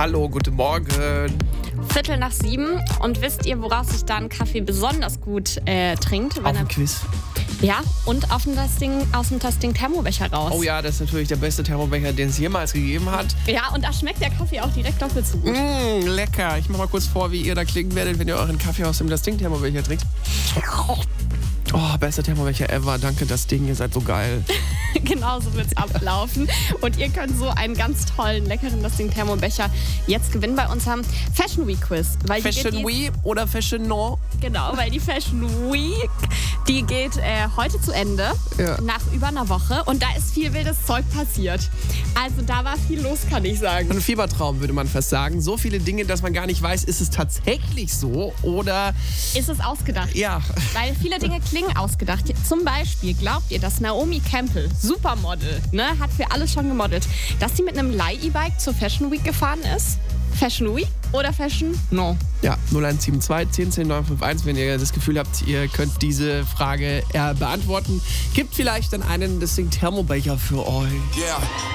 Hallo, guten Morgen. 7:15. Und wisst ihr, woraus sich dann Kaffee besonders gut trinkt? Auf dem Quiz. Ja, und aus dem Tasting Thermobecher raus. Oh ja, das ist natürlich der beste Thermobecher, den es jemals gegeben hat. Ja, und da schmeckt der Kaffee auch direkt doppelt so gut. Lecker. Ich mach mal kurz vor, wie ihr da klingen werdet, wenn ihr euren Kaffee aus dem Tasting Thermobecher trinkt. Oh, bester Thermobecher ever. Danke, das Ding. Ihr seid so geil. Genau so wird es ablaufen. Und ihr könnt so einen ganz tollen, leckeren Thermobecher jetzt gewinnen bei unserem Fashion Week Quiz. Fashion Week oder Fashion No? Genau, weil die Fashion Week, die geht heute zu Ende, nach über einer Woche. Und da ist viel wildes Zeug passiert. Also da war viel los, kann ich sagen. Ein Fiebertraum, würde man fast sagen. So viele Dinge, dass man gar nicht weiß, ist es tatsächlich so oder... Ist es ausgedacht? Ja. Weil viele Dinge klingen ausgedacht. Zum Beispiel, glaubt ihr, dass Naomi Campbell, Supermodel, hat für alles schon gemodelt, dass sie mit einem Leih-E-Bike zur Fashion Week gefahren ist? Fashion Week oder Fashion No? Ja, 0172 10 10 951, wenn ihr das Gefühl habt, ihr könnt diese Frage beantworten. Gibt vielleicht dann einen Thermobecher für euch. Yeah.